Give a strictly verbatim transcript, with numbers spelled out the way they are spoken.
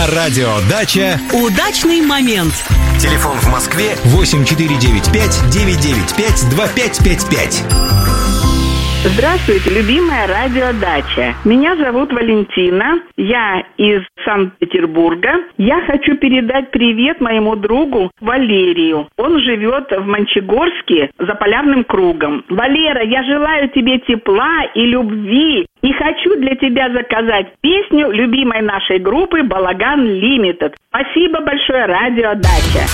На радио «Дача» удачный момент. Телефон в Москве восемь четыре девять пять девять девять пять два пять пять пять. Здравствуйте, любимая радио «Дача». Меня зовут Валентина, я из Санкт-Петербурга. Я хочу передать привет моему другу Валерию. Он живет в Мончегорске за полярным кругом. Валера, я желаю тебе тепла и любви. И хочу для тебя заказать песню любимой нашей группы «Балаган Лимитед». Спасибо большое, радио «Дача».